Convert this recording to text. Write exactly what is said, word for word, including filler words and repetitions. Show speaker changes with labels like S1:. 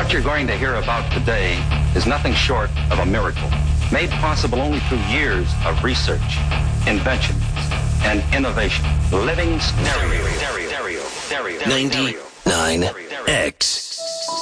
S1: What you're going to hear about today is nothing short of a miracle, made possible only through years of research, invention, and innovation. Living stereo, stereo, stereo, stereo,
S2: ninety-nine X.